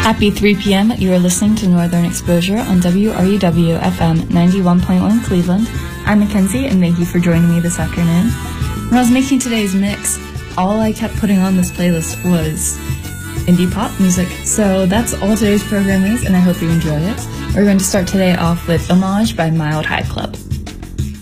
Happy 3 p.m. You are listening to Northern Exposure on WRUW FM 91.1 Cleveland. I'm Mackenzie, and thank you for joining me this afternoon. When I was making today's mix, all I kept putting on this playlist was indie pop music. So that's all today's program is, and I hope you enjoy it. We're going to start today off with Homage by Mild High Club.